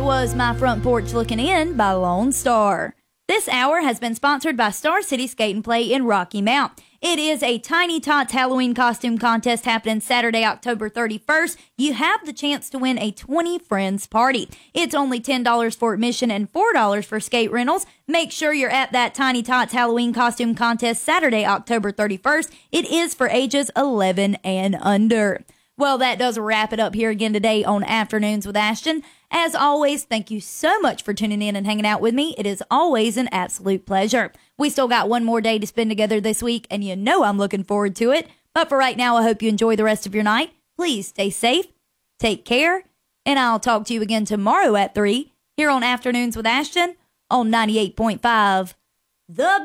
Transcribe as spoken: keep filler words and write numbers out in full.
That was My Front Porch Looking In by Lone Star. This hour has been sponsored by Star City Skate and Play in Rocky Mount. It is a Tiny Tots Halloween costume contest happening Saturday, October thirty-first. You have the chance to win a twenty friends party. It's only ten dollars for admission and four dollars for skate rentals. Make sure you're at that Tiny Tots Halloween costume contest Saturday, October thirty-first. It is for ages eleven and under. Well, that does wrap it up here again today on Afternoons with Ashton. As always, thank you so much for tuning in and hanging out with me. It is always an absolute pleasure. We still got one more day to spend together this week, and you know I'm looking forward to it. But for right now, I hope you enjoy the rest of your night. Please stay safe, take care, and I'll talk to you again tomorrow at three here on Afternoons with Ashton on ninety-eight point five The